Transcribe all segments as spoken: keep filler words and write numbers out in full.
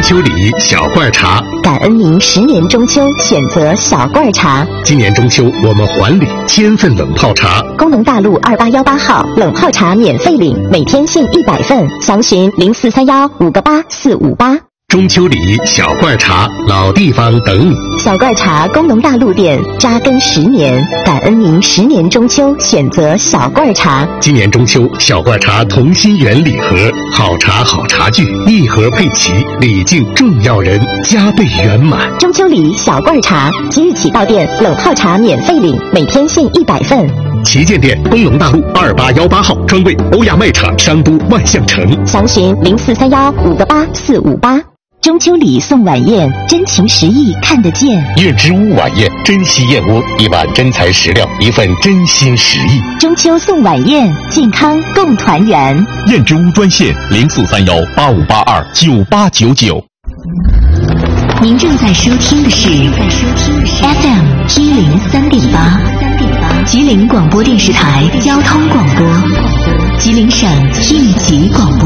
秋礼小罐茶， 感恩您十年中秋选择小罐茶。 今年中秋我们还礼千份冷泡茶。 工农大路二八幺八号冷泡茶免费领，每天限一百份，详询零四三幺五个八四五八。 中秋礼小罐茶，老地方等你。 小罐茶工农大路店扎根十年，感恩您十年中秋选择小罐茶。 今年中秋小罐茶同心圆礼盒，好茶好茶具，一盒配齐，礼敬重要人，加倍圆满。 中秋礼小罐茶，即日起到店冷泡茶免费领，每天限一百份。 旗舰店工农大路二八幺八号，专柜欧亚卖场商都万象城， 详询零四三幺五个八四五八。中秋礼送晚宴，真情实意看得见。 燕之屋晚宴，珍稀燕窝，一碗真材实料，一份真心实意。 中秋送晚宴，健康共团圆。 燕之屋专线零四三幺八五八二九八九九。 您正在收听的是 F M 一零三点八，吉林广播电视台交通广播，吉林省应急广播。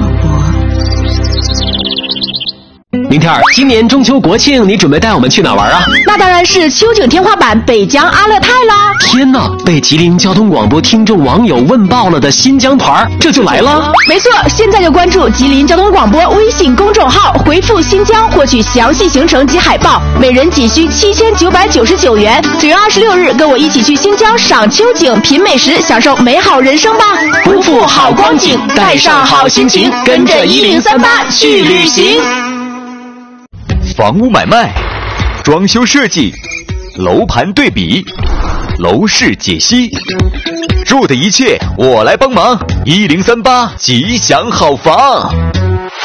明天儿，今年中秋国庆，你准备带我们去哪玩啊？ 那当然是秋景天花板北疆阿勒泰啦！ 天哪，被吉林交通广播听众网友问爆了的新疆团，这就来了？ 没错，现在就关注吉林交通广播微信公众号，回复新疆获取详细行程及海报，每人仅需七千九百九十九元。九月二十六日，跟我一起去新疆赏秋景、品美食，享受美好人生吧！ 不负好光景，带上好心情，跟着一零三八去旅行。 房屋买卖、装修设计、楼盘对比、楼市解析，住的一切我来帮忙。一零三八吉祥好房。